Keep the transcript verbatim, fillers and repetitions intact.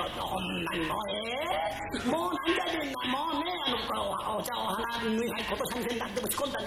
ほんまにもうええもうなんじゃねんなもうねあのお茶を花に抜いたりこと三味線だってぶち込んだ